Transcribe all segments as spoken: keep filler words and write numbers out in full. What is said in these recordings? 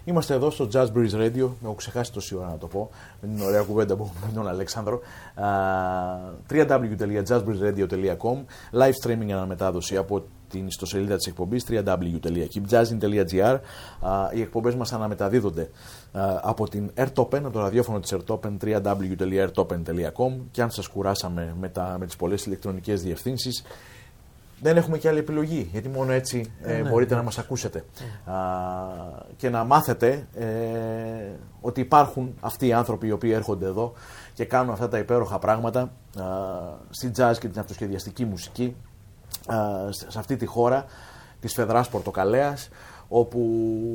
Είμαστε εδώ στο Jazz Breeze Radio. Έχω ξεχάσει τόση ώρα να το πω. Με την ωραία κουβέντα που έχουμε με τον Αλέξανδρο. double-u double-u double-u τελεία jazz breeze radio τελεία com. Live streaming αναμετάδοση από την ιστοσελίδα της εκπομπής double-u double-u double-u τελεία keep jazzing τελεία gr. Οι εκπομπές μας αναμεταδίδονται από την AirTopen, από το ραδιόφωνο της AirTopen double-u double-u double-u τελεία airtopen τελεία com. Και αν σας κουράσαμε με, τα, με τις πολλές ηλεκτρονικές διευθύνσεις, δεν έχουμε και άλλη επιλογή, γιατί μόνο έτσι ε, ε, ναι, μπορείτε ναι. να μας ακούσετε ε. Α, και να μάθετε ε, ότι υπάρχουν αυτοί οι άνθρωποι οι οποίοι έρχονται εδώ και κάνουν αυτά τα υπέροχα πράγματα α, στην jazz και την αυτοσχεδιαστική μουσική α, σε αυτή τη χώρα της Φεδράς Πορτοκαλέας, όπου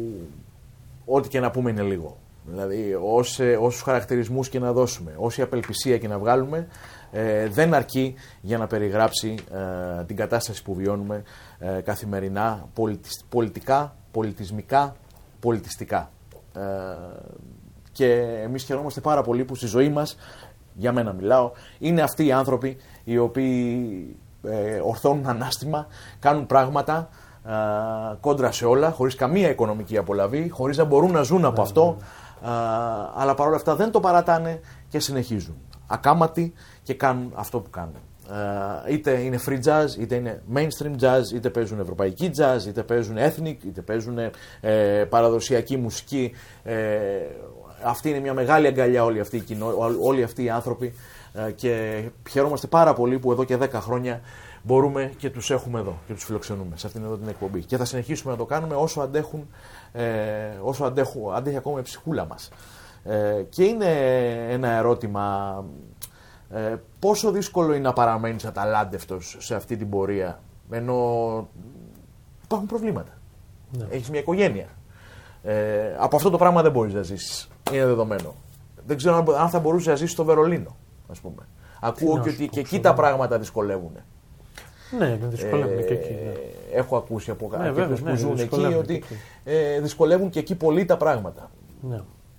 ό,τι και να πούμε είναι λίγο. Δηλαδή όσε, όσους χαρακτηρισμούς και να δώσουμε, όση απελπισία και να βγάλουμε, Ε, δεν αρκεί για να περιγράψει ε, την κατάσταση που βιώνουμε ε, καθημερινά, πολιτισ, πολιτικά, πολιτισμικά, πολιτιστικά. Ε, και εμείς χαιρόμαστε πάρα πολύ που στη ζωή μας, για μένα μιλάω, είναι αυτοί οι άνθρωποι οι οποίοι ε, ορθώνουν ανάστημα, κάνουν πράγματα ε, κόντρα σε όλα, χωρίς καμία οικονομική απολαβή, χωρίς να μπορούν να ζουν από αυτό, ε, αλλά παρόλα αυτά δεν το παρατάνε και συνεχίζουν ακάματοι και κάνουν αυτό που κάνουν. Ε, είτε είναι free jazz, είτε είναι mainstream jazz, είτε παίζουν ευρωπαϊκή jazz, είτε παίζουν ethnic, είτε παίζουν ε, παραδοσιακή μουσική. Ε, αυτή είναι μια μεγάλη αγκαλιά όλοι αυτοί, όλοι αυτοί οι άνθρωποι ε, και χαιρόμαστε πάρα πολύ που εδώ και δέκα χρόνια μπορούμε και τους έχουμε εδώ και τους φιλοξενούμε σε αυτήν εδώ την εκπομπή. Και θα συνεχίσουμε να το κάνουμε όσο αντέχουν, ε, όσο αντέχουν, αντέχει ακόμα η ψυχούλα μας. Ε, και είναι ένα ερώτημα, ε, πόσο δύσκολο είναι να παραμένεις αταλάντευτος σε αυτή την πορεία, ενώ υπάρχουν προβλήματα. Ναι. Έχεις μια οικογένεια. Ε, από αυτό το πράγμα δεν μπορείς να ζήσεις. Είναι δεδομένο. Δεν ξέρω αν θα μπορούσε να ζήσεις στο Βερολίνο, ας πούμε. Ακούω και ότι και εκεί τα πράγματα δυσκολεύουν. Ναι, δυσκολεύουν ε, και εκεί. Ναι. Έχω ακούσει από ναι, κάποιους που ναι, ζουν εκεί ότι εκεί. Ε, δυσκολεύουν και εκεί πολύ τα πράγματα. Ναι.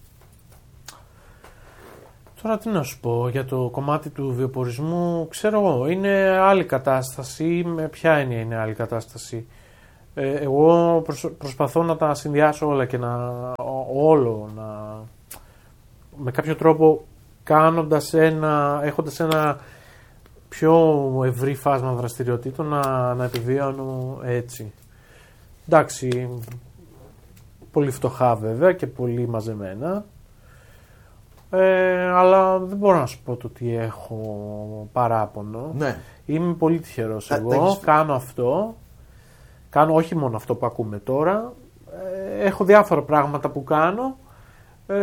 Τώρα τι να σου πω για το κομμάτι του βιοπορισμού, ξέρω εγώ, είναι άλλη κατάσταση, με ποια έννοια είναι άλλη κατάσταση. Ε, εγώ προσ, προσπαθώ να τα συνδυάσω όλα και να όλο, να, με κάποιο τρόπο κάνοντας ένα, έχοντας ένα πιο ευρύ φάσμα δραστηριοτήτων να, να επιβιώνω έτσι. Εντάξει, πολύ φτωχά βέβαια και πολύ μαζεμένα. Ε, αλλά δεν μπορώ να σου πω το ότι έχω παράπονο. Ναι. Είμαι πολύ τυχερός Τα, εγώ. έχεις... Κάνω αυτό. Κάνω όχι μόνο αυτό που ακούμε τώρα. Ε, έχω διάφορα πράγματα που κάνω ε,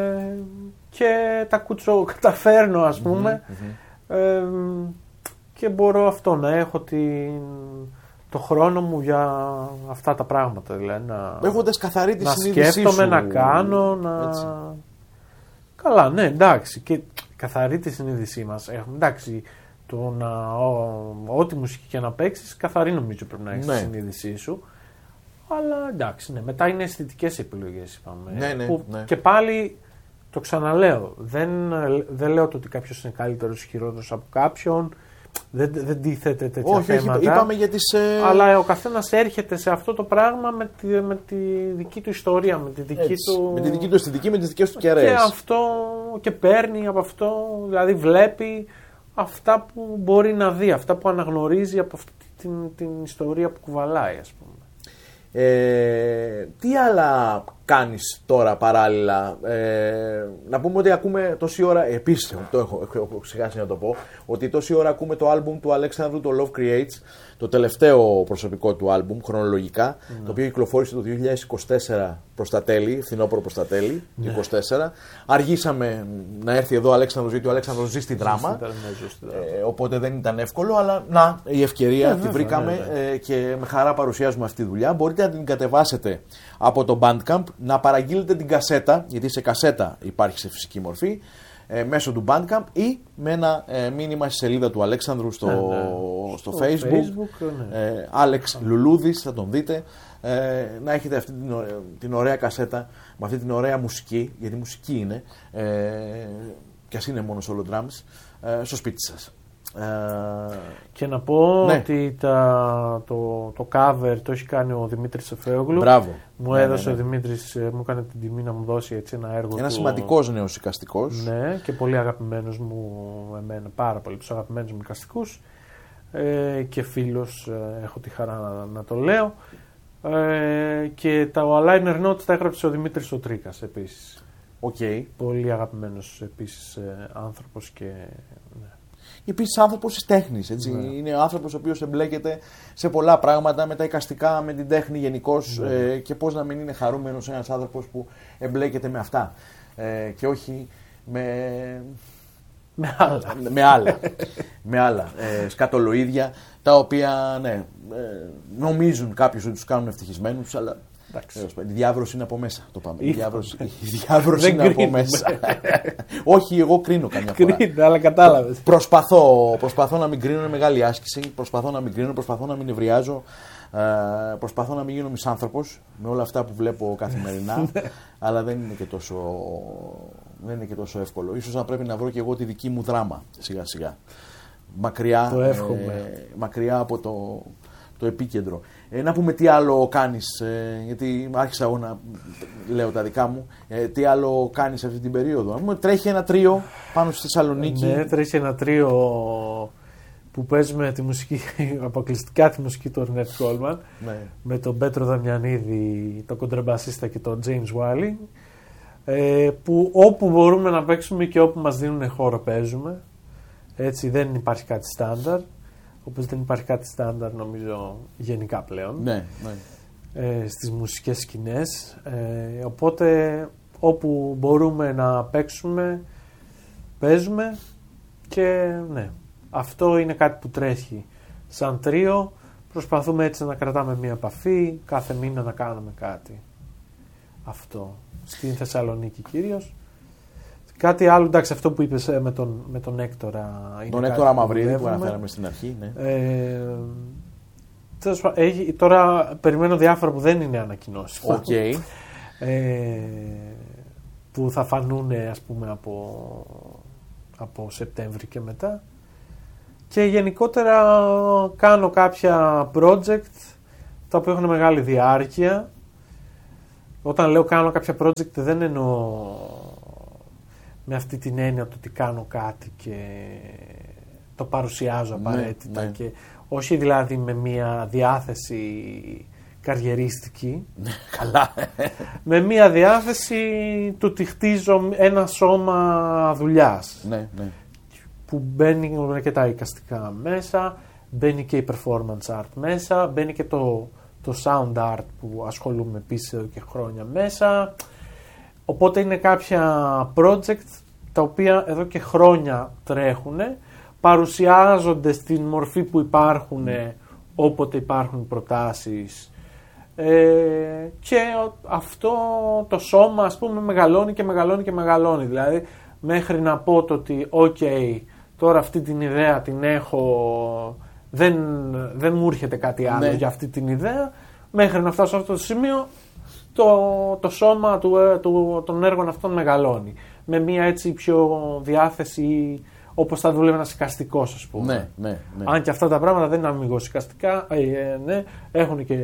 και τα κουτσο καταφέρνω, ας πούμε. Mm-hmm, mm-hmm. Ε, και μπορώ αυτό να έχω την, το χρόνο μου για αυτά τα πράγματα. Δηλαδή, να, έχοντας καθαρή τη να συνείδησή σκέφτομαι, σου. να κάνω, να... Έτσι. Καλά, ναι, εντάξει. Και καθαρή τη συνείδησή μας. Έχουμε, εντάξει, το να, ό, ό,τι μουσική και να παίξεις, καθαρή νομίζω πρέπει να έχεις ναι. τη συνείδησή σου. Αλλά εντάξει, ναι, μετά είναι αισθητικές επιλογές, είπαμε. Ναι, ναι, που, ναι. Και πάλι το ξαναλέω. Δεν, δεν λέω το ότι κάποιος είναι καλύτερος ή χειρότερος από κάποιον. Δεν, δεν τίθεται τέτοια όχι, θέματα. Όχι, είπαμε για τις... Ε... Αλλά ο καθένας έρχεται σε αυτό το πράγμα με τη, με τη δική του ιστορία, με τη δική Έτσι, του... με τη δική του αισθητική, με τις δικές του κεραίες. Και αυτό και παίρνει από αυτό, δηλαδή βλέπει αυτά που μπορεί να δει, αυτά που αναγνωρίζει από αυτή την, την ιστορία που κουβαλάει, ας πούμε. Ε, τι άλλα κάνεις τώρα παράλληλα? Ε, να πούμε ότι ακούμε τόση ώρα, επίσης το έχω, έχω ξεχάσει να το πω, ότι τόση ώρα ακούμε το άλμπουμ του Αλέξανδρου, το Love Creates, το τελευταίο προσωπικό του άλμπουμ χρονολογικά, mm. το οποίο κυκλοφόρησε το δύο χιλιάδες είκοσι τέσσερα προς τα τέλη, φθινόπωρο προς τα τέλη, mm. είκοσι τέσσερα. Αργήσαμε να έρθει εδώ ο Αλέξανδρος, γιατί ο Αλέξανδρος ζει στη δράμα, ε, οπότε δεν ήταν εύκολο, αλλά να, η ευκαιρία yeah, τη βρήκαμε yeah, yeah. Ε, και με χαρά παρουσιάζουμε αυτή τη δουλειά. Μπορείτε να την κατεβάσετε από το Bandcamp, να παραγγείλετε την κασέτα, γιατί σε κασέτα υπάρχει σε φυσική μορφή, ε, μέσω του Bandcamp ή με ένα ε, μήνυμα στη σελίδα του Αλέξανδρου στο, ναι, ναι. στο, στο Facebook, Facebook ναι. ε, Άλεξ Λουλούδης, θα τον δείτε, ε, να έχετε αυτή την, την ωραία κασέτα με αυτή την ωραία μουσική, γιατί μουσική είναι, ε, και ας είναι μόνο solo drums, ε, στο σπίτι σας. Ε, και να πω ναι. ότι τα, το, το cover το έχει κάνει ο Δημήτρης Εφέογλου. Μπράβο. Μου ναι, έδωσε ναι, ναι. ο Δημήτρης, μου έκανε την τιμή να μου δώσει έτσι ένα έργο. Ένα του, σημαντικός νέος εικαστικός. Ναι, και πολύ αγαπημένος μου, εμένα, πάρα πολύ τους αγαπημένους μου εικαστικούς. Ε, και φίλος, ε, έχω τη χαρά να, να το λέω. Ε, και τα aligner notes τα έγραψε ο Δημήτρης ο Τρίκας επίσης. Okay. Πολύ αγαπημένος επίσης ε, άνθρωπος και... Ναι. Επίσης άνθρωπος της τέχνης, έτσι. Yeah. Είναι άνθρωπος ο οποίος εμπλέκεται σε πολλά πράγματα με τα εικαστικά, με την τέχνη γενικώς yeah. ε, και πώς να μην είναι χαρούμενος ένας άνθρωπος που εμπλέκεται με αυτά ε, και όχι με... Με άλλα. με άλλα, με άλλα ε, σκατολοίδια τα οποία ναι, ε, νομίζουν κάποιους ότι τους κάνουν ευτυχισμένους, αλλά η διάβρωση είναι από μέσα. Το πάμε. Η διάβρωση, η διάβρωση είναι από μέσα. Όχι, εγώ κρίνω καμιά φορά. Κρίνω, αλλά κατάλαβες. Προσπαθώ, προσπαθώ να μην κρίνω, είναι μεγάλη άσκηση. Προσπαθώ να μην κρίνω, προσπαθώ να μην νευριάζω. Ε, προσπαθώ να μην γίνω μισάνθρωπος με όλα αυτά που βλέπω καθημερινά. Αλλά δεν είναι και τόσο. Δεν είναι και τόσο εύκολο. Ίσως να πρέπει να βρω και εγώ τη δική μου δράμα σιγά σιγά. Μακριά, το ε, μακριά από το, το επίκεντρο. Ε, να πούμε τι άλλο κάνεις, ε, γιατί άρχισα εγώ να λέω τα δικά μου. Ε, τι άλλο κάνεις αυτή την περίοδο. Τρέχει ένα τρίο πάνω στη Θεσσαλονίκη. Ναι, τρέχει ένα τρίο που παίζουμε τη μουσική, αποκλειστικά τη μουσική του Ορνέτ Κόλμαν. Ναι. Με τον Πέτρο Δαμιανίδη, τον κοντραμπασίστα και τον James Wally. Ε, που όπου μπορούμε να παίξουμε και όπου μας δίνουν χώρο παίζουμε. Έτσι δεν υπάρχει κάτι στάνταρ, όπως δεν υπάρχει κάτι στάνταρ νομίζω γενικά πλέον ναι, ναι. Ε, στις μουσικές σκηνές, ε, οπότε όπου μπορούμε να παίξουμε παίζουμε και ναι, αυτό είναι κάτι που τρέχει σαν τρίο. Προσπαθούμε έτσι να κρατάμε μια επαφή, κάθε μήνα να κάνουμε κάτι, αυτό στην Θεσσαλονίκη κυρίως. Κάτι άλλο, εντάξει, αυτό που είπες με τον, με τον Έκτορα. Τον Έκτορα Μαυρίδη που αναφέραμε στην αρχή. Ναι. Ε, έχει, τώρα περιμένω διάφορα που δεν είναι ανακοινώσεις. Okay. Ε, που θα φανούν ας πούμε από, από Σεπτέμβρη και μετά. Και γενικότερα κάνω κάποια project τα οποία έχουν μεγάλη διάρκεια. Όταν λέω κάνω κάποια project δεν εννοώ με αυτή την έννοια το ότι κάνω κάτι και το παρουσιάζω απαραίτητα. Ναι, ναι. Και όχι δηλαδή με μια διάθεση καριερίστικη. Καλά. Με μια διάθεση του ότι χτίζω ένα σώμα δουλειάς. Ναι, ναι. Που μπαίνει και τα εικαστικά μέσα, μπαίνει και η performance art μέσα, μπαίνει και το, το sound art που ασχολούμαι επίσης εδώ και χρόνια μέσα. Οπότε είναι κάποια project τα οποία εδώ και χρόνια τρέχουν, παρουσιάζονται στην μορφή που υπάρχουν mm. όποτε υπάρχουν προτάσεις ε, και αυτό το σώμα ας πούμε μεγαλώνει και μεγαλώνει και μεγαλώνει. Δηλαδή μέχρι να πω το ότι ok, τώρα αυτή την ιδέα την έχω, δεν, δεν μου έρχεται κάτι άλλο ναι. για αυτή την ιδέα, μέχρι να φτάσω σε αυτό το σημείο το, το σώμα του, του, των έργων αυτών μεγαλώνει. Με μια έτσι πιο διάθεση όπως θα δούλευε ένας εικαστικός ας πούμε. Ναι, ναι, ναι. Αν και αυτά τα πράγματα δεν είναι αμυγός εικαστικά, ε, ναι, έχουν και,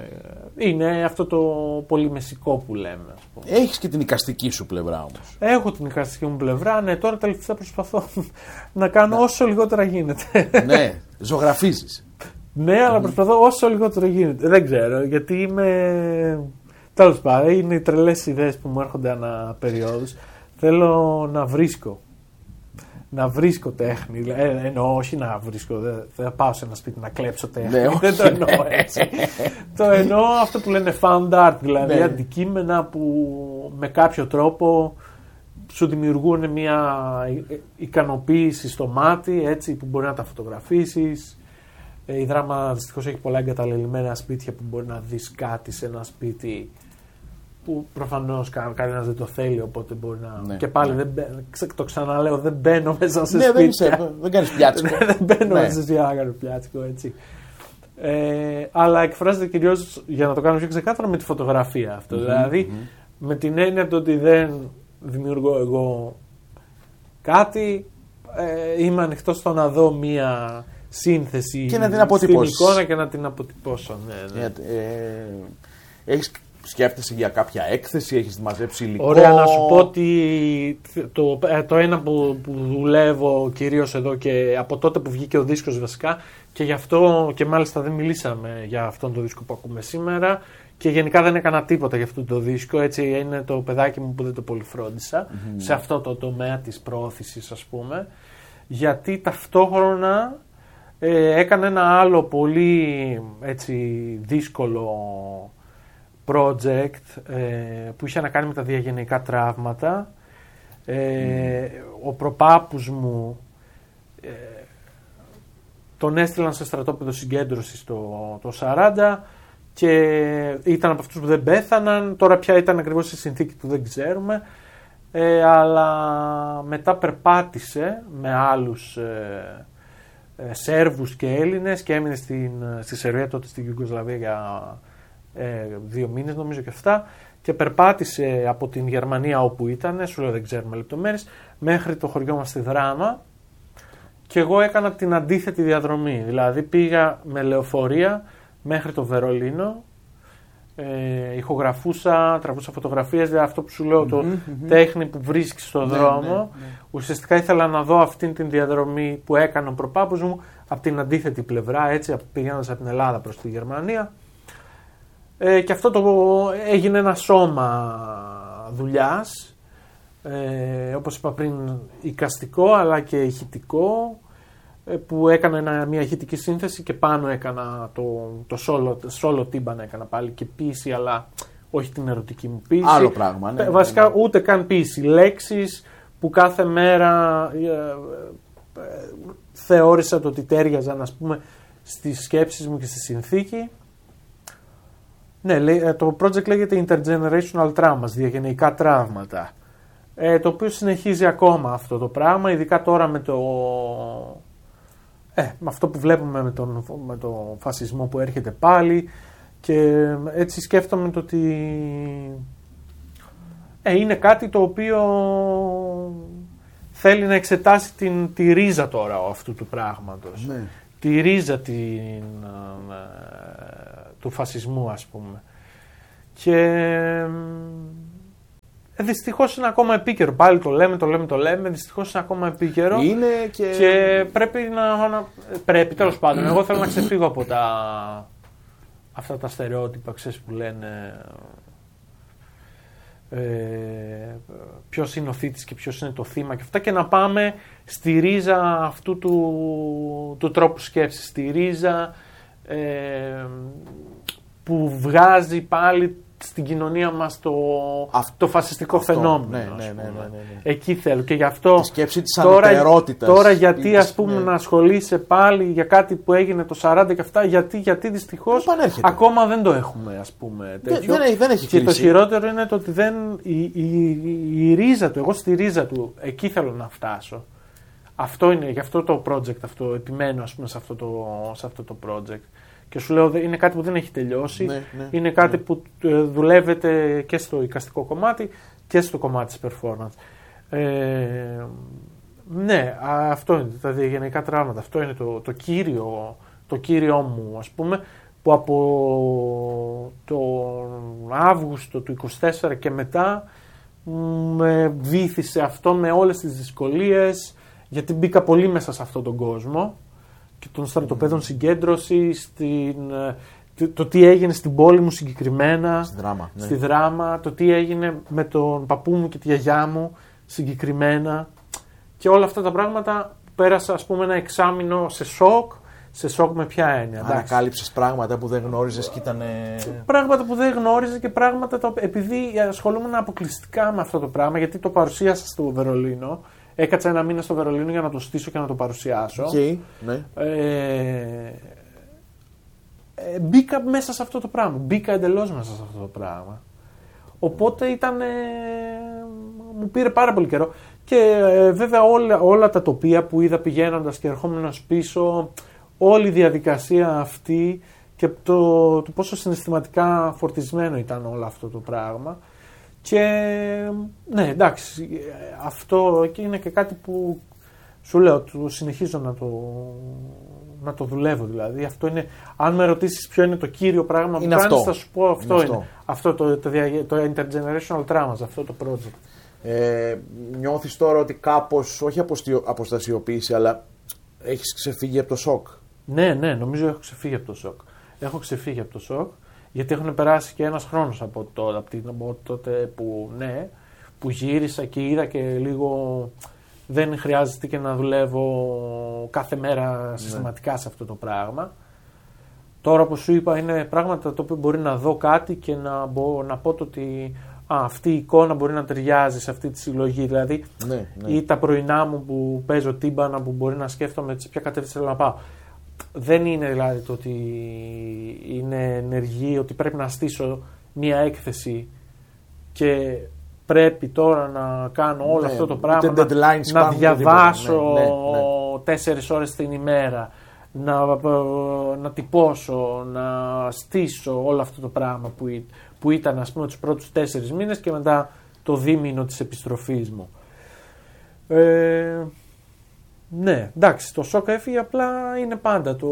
είναι αυτό το πολυμεσικό που λέμε. Ας πούμε. Έχεις και την εικαστική σου πλευρά όμως. Έχω την εικαστική μου πλευρά, ναι, τώρα τελευταία προσπαθώ να κάνω ναι. όσο λιγότερα γίνεται. Ναι, ζωγραφίζεις. Ναι, αλλά προσπαθώ όσο λιγότερο γίνεται. Δεν ξέρω, γιατί είμαι... Τέλος πάντων, είναι οι τρελές ιδέες που μου έρχονται ανά περιόδους. Θέλω να βρίσκω. Να βρίσκω τέχνη. Ε, εννοώ, όχι να βρίσκω. Δεν θα πάω σε ένα σπίτι να κλέψω τέχνη. Ναι, δεν το εννοώ έτσι. Το εννοώ αυτό που λένε found art. Δηλαδή ναι. αντικείμενα που με κάποιο τρόπο σου δημιουργούν μια ικανοποίηση στο μάτι, έτσι, που μπορεί να τα φωτογραφίσεις. Η δράμα δυστυχώς έχει πολλά εγκαταλελειμμένα σπίτια που μπορεί να δεις κάτι σε ένα σπίτι που προφανώς κανένας δεν το θέλει, οπότε μπορεί να... Ναι, και πάλι ναι. δεν, το ξαναλέω, δεν μπαίνω μέσα σε ναι, σπίτια. Δεν, δεν κάνεις πιάτσικο. δεν μπαίνω ναι. μέσα σε σπίτια να κάνω πιάτσικο, έτσι. Ε, αλλά εκφράζεται κυρίως, για να το κάνω πιο ξεκάθαρα, με τη φωτογραφία αυτό. Mm-hmm, δηλαδή, mm-hmm. με την έννοια του ότι δεν δημιουργώ εγώ κάτι, ε, είμαι ανοιχτό στο να δω μία σύνθεση και να την αποτυπώσεις. Στην εικόνα και να την αποτυπώσω. Ναι, ναι. Ε, έχεις, σκέφτεσαι για κάποια έκθεση, έχεις μαζέψει υλικό? Ωραία, να σου πω ότι το, το ένα που, που δουλεύω κυρίως εδώ και από τότε που βγήκε ο δίσκος βασικά, και γι' αυτό και μάλιστα δεν μιλήσαμε για αυτόν τον δίσκο που ακούμε σήμερα και γενικά δεν έκανα τίποτα για αυτόν τον δίσκο, έτσι είναι το παιδάκι μου που δεν το πολύ φρόντισα mm-hmm. σε αυτό το τομέα της προώθησης, ας πούμε, γιατί ταυτόχρονα ε, έκανα ένα άλλο πολύ έτσι δύσκολο project ε, που είχε να κάνει με τα διαγενεϊκά τραύματα. Ε, mm. Ο προπάπους μου ε, τον έστειλαν σε στρατόπεδο συγκέντρωσης το, το σαράντα και ήταν από αυτούς που δεν πέθαναν. Τώρα πια ήταν ακριβώς η συνθήκη του δεν ξέρουμε, ε, αλλά μετά περπάτησε με άλλους ε, ε, Σέρβους και Έλληνες και έμεινε στην, στη Σερβία, τότε στην Ιουγκοσλαβία για ε, δύο μήνες νομίζω και αυτά, και περπάτησε από την Γερμανία όπου ήταν, σου λέω δεν ξέρουμε λεπτομέρειες, μέχρι το χωριό μας στη Δράμα. Και εγώ έκανα την αντίθετη διαδρομή, δηλαδή πήγα με λεωφορεία μέχρι το Βερολίνο, ε, ηχογραφούσα, τραβούσα φωτογραφίες, δηλαδή αυτό που σου λέω, mm-hmm, το mm-hmm. τέχνη που βρίσκεις στον ναι, δρόμο. Ναι, ναι. Ουσιαστικά ήθελα να δω αυτήν την διαδρομή που έκανε ο προπάπους μου από την αντίθετη πλευρά, έτσι, πηγαίνοντας από την Ελλάδα προς τη Γερμανία. Ε, και αυτό το έγινε ένα σώμα δουλειάς, ε, όπως είπα πριν, εικαστικό αλλά και ηχητικό, ε, που έκανα ένα, μια ηχητική σύνθεση και πάνω έκανα το, το solo, solo τύμπανα έκανα πάλι και ποίηση, αλλά όχι την ερωτική μου ποίηση. Άλλο πράγμα, ναι. Βασικά ναι, ναι. ούτε καν ποίηση, λέξεις που κάθε μέρα ε, ε, ε, θεώρησα το ότι τέριαζαν, ας πούμε, στις σκέψεις μου και στη συνθήκη. Ναι, το project λέγεται Intergenerational Traumas, διαγενεϊκά τραύματα, ε, το οποίο συνεχίζει ακόμα αυτό το πράγμα, ειδικά τώρα με το ε, με αυτό που βλέπουμε με τον, με το φασισμό που έρχεται πάλι, και έτσι σκέφτομαι το ότι ε, είναι κάτι το οποίο θέλει να εξετάσει την, τη ρίζα τώρα αυτού του πράγματος, ναι. τη ρίζα την, του φασισμού, ας πούμε. Και ε, δυστυχώς είναι ακόμα επίκαιρο. Πάλι το λέμε, το λέμε, το λέμε. Δυστυχώς είναι ακόμα επίκαιρο. Είναι και... και πρέπει να, να... Πρέπει, τέλος πάντων. Εγώ θέλω να ξεφύγω από τα... αυτά τα στερεότυπα, ξέρεις, που λένε... Ε, ποιος είναι ο θήτης και ποιος είναι το θύμα και αυτά, και να πάμε στη ρίζα αυτού του, του τρόπου σκέψης, στη ρίζα ε, που βγάζει πάλι στην κοινωνία μας το, αυτό, το φασιστικό αυτό, φαινόμενο. Ναι, ναι, ναι, ναι, ναι, ναι. Εκεί θέλω, και γι' αυτό τη σκέψη της ανωτερότητας. Τώρα γιατί, ας πούμε, ναι. να ασχολείσαι πάλι για κάτι που έγινε το σαράντα και αυτά, γιατί, γιατί δυστυχώς ακόμα δεν το έχουμε, ας πούμε, τέτοιο. Δεν, δεν, δεν έχει και κλείσει. Το χειρότερο είναι το ότι δεν, η, η, η, η ρίζα του, εγώ στη ρίζα του, εκεί θέλω να φτάσω. Αυτό είναι, γι' αυτό το project, αυτό, επιμένω, ας πούμε, σε αυτό το, σε αυτό το project. Και σου λέω, είναι κάτι που δεν έχει τελειώσει, ναι, ναι, είναι κάτι ναι. που δουλεύεται και στο εικαστικό κομμάτι και στο κομμάτι της performance. Ε, ναι, αυτό είναι τα διαγενεϊκά τραύματα, αυτό είναι το, το, κύριο, το κύριο μου, ας πούμε, που από τον Αύγουστο του είκοσι τέσσερα και μετά με βύθισε αυτό με όλες τις δυσκολίες, γιατί μπήκα πολύ μέσα σε αυτόν τον κόσμο και των στρατοπέδων συγκέντρωσης, το, το τι έγινε στην πόλη μου συγκεκριμένα, στη δράμα, ναι. στη δράμα, το τι έγινε με τον παππού μου και τη γιαγιά μου συγκεκριμένα, και όλα αυτά τα πράγματα πέρασα, ας πούμε, ένα εξάμηνο σε σοκ, σε σοκ με ποια έννοια. Ανακάλυψες πράγματα που δεν γνώριζες και ήταν... Πράγματα που δεν γνώριζες και πράγματα, τα, επειδή ασχολούμαι αποκλειστικά με αυτό το πράγμα, γιατί το παρουσίασα στο Βερολίνο. Έκατσα ένα μήνα στο Βερολίνο για να το στήσω και να το παρουσιάσω. Okay, ναι. ε, ε, μπήκα μέσα σε αυτό το πράγμα. Μπήκα εντελώς μέσα σε αυτό το πράγμα. Οπότε ήταν... Ε, μου πήρε πάρα πολύ καιρό. Και ε, βέβαια όλα, όλα τα τοπία που είδα πηγαίνοντας και ερχόμενος πίσω, όλη η διαδικασία αυτή και το, το πόσο συναισθηματικά φορτισμένο ήταν όλο αυτό το πράγμα. Και ναι, εντάξει, αυτό και είναι και κάτι που Σου λέω, το συνεχίζω να το, να το δουλεύω δηλαδή. Αυτό είναι, αν με ρωτήσεις ποιο είναι το κύριο πράγμα που κάνεις, θα σου πω αυτό είναι. είναι. Αυτό, αυτό το, το, το Intergenerational Traumas, αυτό το project. Ε, νιώθεις τώρα ότι κάπως, όχι αποστασιοποίηση, αλλά έχεις ξεφύγει από το σοκ? Ναι, ναι, νομίζω έχω ξεφύγει από το σοκ. Έχω ξεφύγει από το σοκ, γιατί έχουν περάσει και ένας χρόνος από, το, από, την, από τότε που, ναι, που γύρισα και είδα και λίγο δεν χρειάζεται και να δουλεύω κάθε μέρα συστηματικά ναι. σε αυτό το πράγμα. Τώρα, όπως σου είπα, είναι πράγματα το οποίο μπορεί να δω κάτι και να, μπο, να πω το ότι α, αυτή η εικόνα μπορεί να ταιριάζει σε αυτή τη συλλογή. Δηλαδή, ναι, ναι. ή τα πρωινά μου που παίζω τύμπανα που μπορεί να σκέφτομαι σε ποια κατεύθυνση θέλω να πάω. Δεν είναι δηλαδή το ότι είναι ενεργή, ότι πρέπει να στήσω μία έκθεση και πρέπει τώρα να κάνω όλο ναι, αυτό το πράγμα, να, να διαβάσω ναι, ναι, ναι. τέσσερις ώρες την ημέρα, να, να τυπώσω, να στήσω όλο αυτό το πράγμα που, που ήταν ας πούμε τους πρώτους τέσσερις μήνες και μετά το δίμηνο της επιστροφής μου. Ε, ναι, εντάξει, το σοκ έφυγε, απλά είναι πάντα το...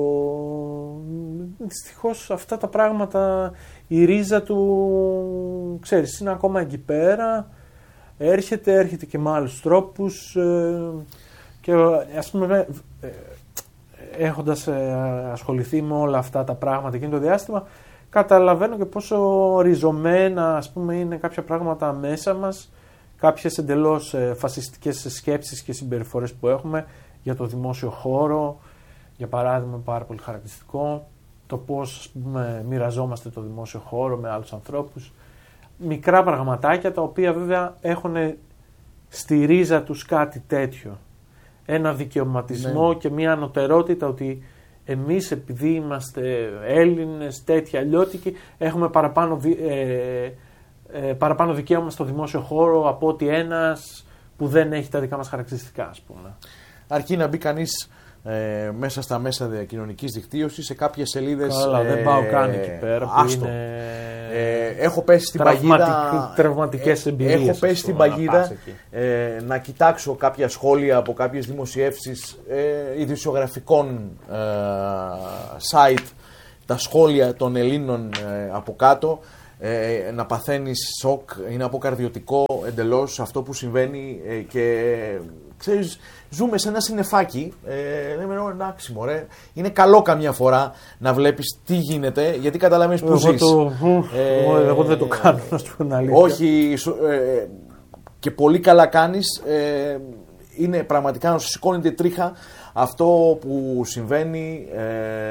Δυστυχώς αυτά τα πράγματα, η ρίζα του, ξέρεις, είναι ακόμα εκεί πέρα, έρχεται, έρχεται και με άλλους τρόπους ε, και ας πούμε ε, έχοντας ε, ασχοληθεί με όλα αυτά τα πράγματα εκείνο το διάστημα, καταλαβαίνω και πόσο ριζωμένα ας πούμε είναι κάποια πράγματα μέσα μας, κάποιες εντελώς ε, φασιστικές σκέψεις και συμπεριφορές που έχουμε για το δημόσιο χώρο, για παράδειγμα πάρα πολύ χαρακτηριστικό, το πώς ας πούμε, μοιραζόμαστε το δημόσιο χώρο με άλλους ανθρώπους. Μικρά πραγματάκια τα οποία βέβαια έχουν στη ρίζα τους κάτι τέτοιο. Ένα δικαιωματισμό ναι. και μια ανωτερότητα ότι εμείς επειδή είμαστε Έλληνες, τέτοια αλλιώτικοι, έχουμε παραπάνω, ε, ε, παραπάνω δικαίωμα στο δημόσιο χώρο από ότι ένας που δεν έχει τα δικά μας χαρακτηριστικά, ας πούμε. Αρκεί να μπει κανείς ε, μέσα στα μέσα κοινωνικής δικτύωσης σε κάποιες σελίδες. Καλά, ε, δεν πάω καν εκεί πέρα. Που είναι... ε, έχω πέσει στην παγίδα. Τραυματικές εμπειρίες. Έχω πέσει στην παγίδα να, ε, να κοιτάξω κάποια σχόλια από κάποιες δημοσιεύσεις ε, ειδησιογραφικών ε, site, τα σχόλια των Ελλήνων ε, από κάτω. Ε, να παθαίνεις σοκ, είναι αποκαρδιωτικό εντελώς αυτό που συμβαίνει ε, και ξέρεις, ζούμε σε ένα συννεφάκι. Ε, λέμε, εντάξει, μωρέ, είναι καλό καμιά φορά να βλέπεις τι γίνεται, γιατί καταλαβαίνεις που ζεις. Το, ε, εγώ δεν το κάνω, να σου πω την αλήθεια. Όχι, ε, και πολύ καλά κάνεις. Ε, είναι πραγματικά να σου σηκώνει τη τρίχα αυτό που συμβαίνει ε,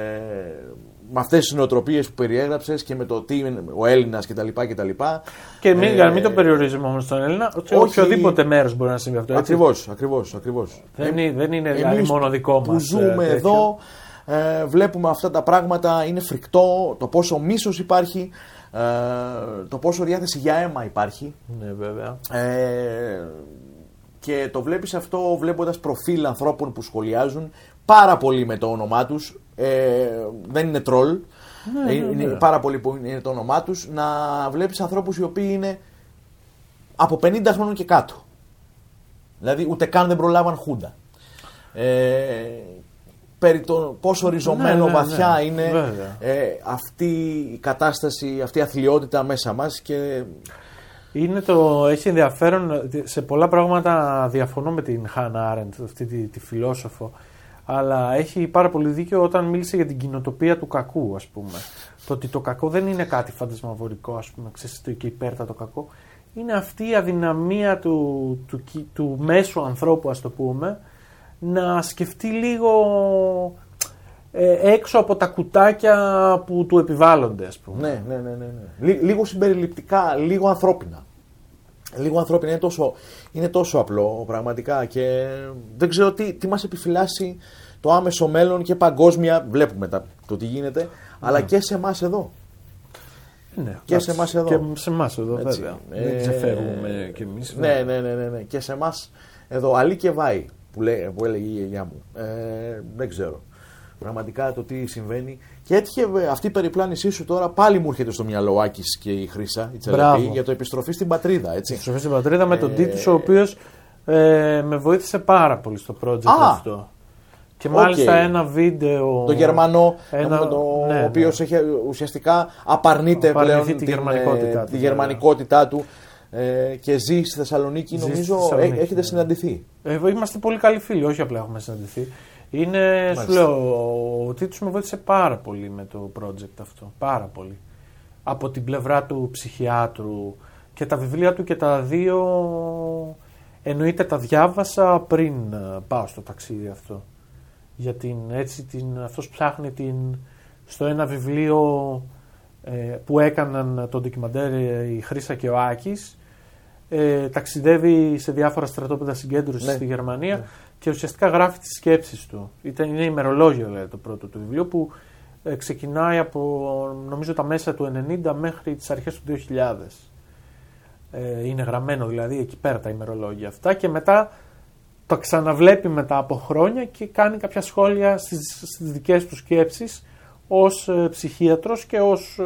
με αυτές τις νοοτροπίες που περιέγραψες και με το τι είναι ο Έλληνας κτλ. κτλ. Και μην, ε, μην το περιορίζουμε όμως στον Έλληνα, σε οποιοδήποτε μέρος μπορεί να συμβεί αυτό. Έτσι. Ακριβώς, ακριβώς, ακριβώς. Δεν, ε, δεν είναι δηλαδή μόνο δικό μας. Που ζούμε ε, εδώ, ε, βλέπουμε αυτά τα πράγματα, είναι φρικτό το πόσο μίσος υπάρχει, ε, το πόσο διάθεση για αίμα υπάρχει. Ναι, βέβαια. Ε, και το βλέπεις αυτό βλέποντας προφίλ ανθρώπων που σχολιάζουν πάρα πολύ με το όνομά τους. Ε, δεν είναι τρολ, ναι, είναι, ναι, ναι. πάρα πολύ που είναι το όνομά τους, να βλέπεις ανθρώπους οι οποίοι είναι από πενήντα χρόνων και κάτω. Δηλαδή ούτε καν δεν προλάβαν χούντα. Ε, περί το πόσο ριζωμένο ναι, ναι, βαθιά ναι, είναι ε, αυτή η κατάσταση, αυτή η αθλιότητα μέσα μας και... Είναι το, έχει ενδιαφέρον, σε πολλά πράγματα διαφωνώ με την Χάνα Άρεντ, αυτή τη, τη φιλόσοφο, αλλά έχει πάρα πολύ δίκιο όταν μίλησε για την κοινοτοπία του κακού, ας πούμε. Το ότι το κακό δεν είναι κάτι φαντασμαγορικό, ας πούμε, ξέρεις, το και υπέρτατο κακό. Είναι αυτή η αδυναμία του, του, του, του μέσου ανθρώπου, ας το πούμε, να σκεφτεί λίγο ε, έξω από τα κουτάκια που του επιβάλλονται, ας πούμε. Ναι, ναι, ναι, ναι, ναι. Λίγο συμπεριληπτικά, λίγο ανθρώπινα. Λίγο ανθρώπινα, είναι τόσο, είναι τόσο απλό πραγματικά και δεν ξέρω τι, τι μας επιφυλάσσει το άμεσο μέλλον και παγκόσμια, βλέπουμε τα, το τι γίνεται, ναι. αλλά και σε εμάς εδώ. Ναι, και σε εμάς εδώ. Και σε εμάς εδώ, έτσι, βέβαια. Ε, δεν ξεφεύγουμε κι εμείς. Ναι, ναι, ναι, ναι, ναι, και σε εμάς εδώ. Αλή και βάη που, λέ, που έλεγε η γιαγιά μου. Ε, δεν ξέρω. Πραγματικά το τι συμβαίνει. Και έτυχε αυτή η περιπλάνησή σου τώρα, πάλι μου έρχεται στο μυαλό Άκης και η Χρύσα, η Τσελεπή, για το επιστροφή στην πατρίδα. Έτσι. Επιστροφή στην πατρίδα με τον ε... Τίτους, ο οποίος ε, με βοήθησε πάρα πολύ στο project Α, αυτό. Και μάλιστα okay. ένα βίντεο. Το Γερμανό, ένα, το, ναι, ο οποίος ναι. ουσιαστικά απαρνείται πλέον τη την, γερμανικότητά, τη γερμανικότητά του ε, και ζει στη Θεσσαλονίκη. Ζει νομίζω στη Θεσσαλονίκη, έχετε ναι. συναντηθεί. Ε, είμαστε πολύ καλοί φίλοι, όχι απλά έχουμε συναντηθεί. Είναι, σου λέω, ο Τίτος με βοήθησε πάρα πολύ με το project αυτό. Πάρα πολύ. Από την πλευρά του ψυχιάτρου και τα βιβλία του και τα δύο εννοείται τα διάβασα πριν πάω στο ταξίδι αυτό. Γιατί έτσι την, αυτός ψάχνει την, στο ένα βιβλίο ε, που έκαναν το ντοκιμαντέρ η Χρύσα και ο Άκης, ε, ταξιδεύει σε διάφορα στρατόπεδα συγκέντρωσης ναι. στη Γερμανία ναι. και ουσιαστικά γράφει τις σκέψεις του. Ήταν, είναι ημερολόγιο λέει, το πρώτο του βιβλίο που ε, ξεκινάει από νομίζω τα μέσα του ενενήντα μέχρι τις αρχές του δύο χιλιάδες. Ε, είναι γραμμένο δηλαδή εκεί πέρα τα ημερολόγια αυτά και μετά το ξαναβλέπει μετά από χρόνια και κάνει κάποια σχόλια στις, στις δικές του σκέψεις ως ε, ψυχίατρος και ως,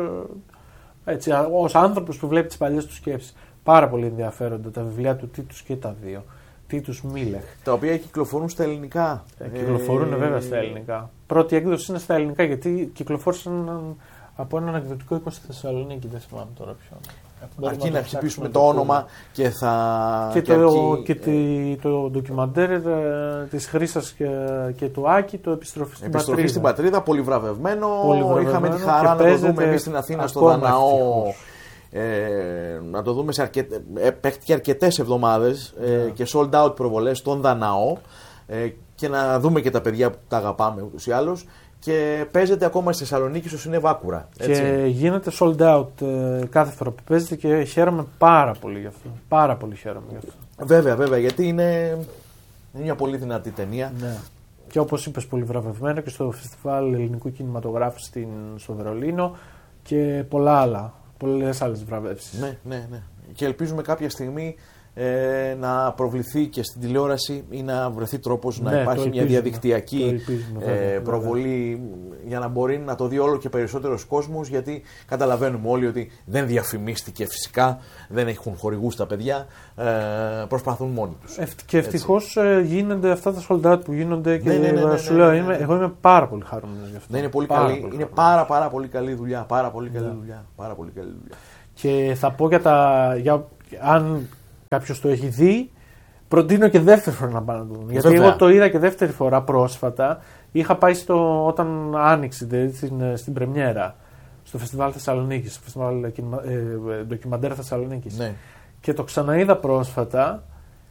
ε, έτσι, ως άνθρωπος που βλέπει τις παλιές του σκέψεις. Πάρα πολύ ενδιαφέροντα τα βιβλία του Τίτους και τα δύο. Τίτους Μίλεχ. Τα οποία κυκλοφορούν στα ελληνικά. Ε, κυκλοφορούν ε... βέβαια στα ελληνικά. Πρώτη έκδοση είναι στα ελληνικά γιατί κυκλοφόρησαν από έναν εκδοτικό οίκο στη Θεσσαλονίκη. Δεν θυμάμαι τώρα ποιον. Αρκεί να χτυπήσουμε το όνομα και θα... Και, και, το, αρκεί... και τη, το ντοκιμαντέρ ε, της Χρύσας και, και του Άκη, το Επιστροφή στην Επιστροφή Πατρίδα. στην Πατρίδα, πολύ βραβευμένο. Πολύ βραβευμένο. Είχαμε τη χαρά να το δούμε εμείς στην Αθήνα στο Δαναό. Ε, να το δούμε σε αρκετές, ε, παίχτηκε αρκετές εβδομάδες ε, yeah. και sold out προβολές στον Δαναό ε, και να δούμε και τα παιδιά που τα αγαπάμε ούτως ή άλλως. Και παίζεται ακόμα στη Θεσσαλονίκη στο Σινέ Βάκουρα. Και γίνεται sold out ε, κάθε φορά που παίζεται και χαίρομαι πάρα πολύ γι' αυτό. Πάρα πολύ χαίρομαι γι' αυτό. Βέβαια, βέβαια, γιατί είναι, είναι μια πολύ δυνατή ταινία. Ναι. Και όπως είπες, πολύ βραβευμένο και στο Φεστιβάλ Ελληνικού Κινηματογράφου στην, στο Βερολίνο και πολλά άλλα. Πολλές άλλες βραβεύσεις. Ναι, ναι, ναι. Και ελπίζουμε κάποια στιγμή ε, να προβληθεί και στην τηλεόραση ή να βρεθεί τρόπος ναι, να υπάρχει μια διαδικτυακή ελπίζουμε, βέβαια, ε, προβολή βέβαια. Για να μπορεί να το δει όλο και περισσότερος κόσμος, γιατί καταλαβαίνουμε όλοι ότι δεν διαφημίστηκε φυσικά, δεν έχουν χορηγούς τα παιδιά, ε, προσπαθούν μόνοι τους. Ε, και ευτυχώς ε, γίνονται αυτά τα sold out που γίνονται και ναι, ναι, ναι, ναι, σου ναι, λέω, ναι, ναι, είμαι, ναι. εγώ είμαι πάρα πολύ χαρούμενος γι' αυτό. Ναι, είναι πολύ πάρα καλή, πολύ είναι πάρα, πάρα πολύ καλή δουλειά, πάρα πολύ καλή ναι. δουλειά, πάρα πολύ καλή δουλειά. Και θα πω για τα, για, αν κάποιος το έχει δει, προτείνω και δεύτερη φορά να πάνε να το δουν. Γιατί εγώ το είδα και δεύτερη φορά πρόσφατα. Είχα πάει στο, όταν άνοιξε δηλαδή, στην, στην πρεμιέρα στο Φεστιβάλ Θεσσαλονίκης, στο Φεστιβάλ ε, ε, Ντοκιμαντέρ Θεσσαλονίκης. Ναι. Και το ξαναείδα πρόσφατα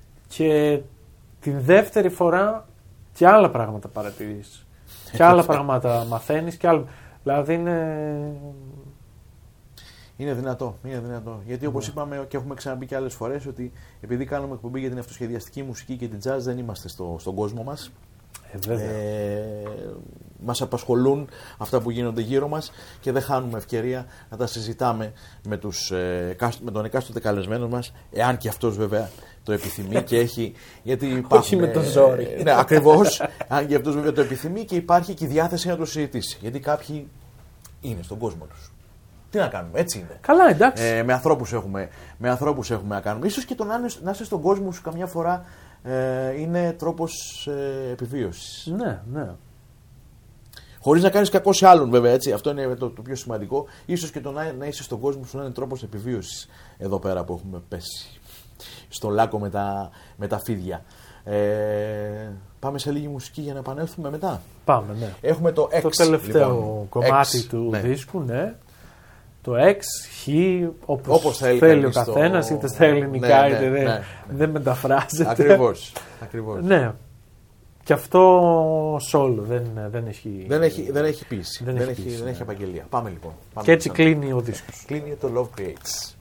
και την δεύτερη φορά και άλλα πράγματα παρατηρείς. Και άλλα πράγματα μαθαίνεις και άλλα. Δηλαδή είναι... Είναι δυνατό, είναι δυνατό. Γιατί όπως yeah. είπαμε και έχουμε ξαναπεί και άλλες φορές, ότι επειδή κάνουμε εκπομπή για την αυτοσχεδιαστική μουσική και την jazz, δεν είμαστε στο, στον κόσμο μας. Ε, ε, μας απασχολούν αυτά που γίνονται γύρω μας και δεν χάνουμε ευκαιρία να τα συζητάμε με, τους, ε, με τον εκάστοτε καλεσμένο μας, εάν και αυτός βέβαια το επιθυμεί και έχει. Γιατί υπάρχουν, όχι με το ζόρι. Ε, ναι, ακριβώς. Αν και αυτός βέβαια το επιθυμεί και υπάρχει και η διάθεση να το συζητήσει. Γιατί κάποιοι είναι στον κόσμο τους. Τι να κάνουμε, έτσι είναι. Καλά, εντάξει. Ε, με, ανθρώπους έχουμε, με ανθρώπους έχουμε να κάνουμε. Ίσως και το να, να είσαι στον κόσμο σου καμιά φορά ε, είναι τρόπος ε, επιβίωσης. Ναι, ναι. Χωρίς να κάνεις κακό σε άλλον, βέβαια, έτσι. Αυτό είναι το, το πιο σημαντικό. Ίσως και το να, να είσαι στον κόσμο σου να είναι τρόπος επιβίωσης εδώ πέρα που έχουμε πέσει. Στο λάκκο με τα, με τα φίδια. Ε, πάμε σε λίγη μουσική για να επανέλθουμε μετά. Πάμε, ναι. Έχουμε το X. Το τελευταίο λοιπόν, κομμάτι X, του ναι. δίσκου, ναι. Το X, Χ, όπως, όπως θέλει, θέλει ο καθένας, στο... είτε στα ελληνικά ναι, ναι, είτε ναι, δεν, ναι. δεν μεταφράζεται. Ακριβώς. Ακριβώς. Ναι. Και αυτό solo δεν, δεν έχει... Δεν έχει, δεν έχει πείσει. Δεν, δεν, έχει, έχει, πείσει, δεν ναι. έχει απαγγελία. Πάμε λοιπόν. Πάμε και έτσι ξανά. κλείνει ο δίσκος. Κλείνει το Love Creates.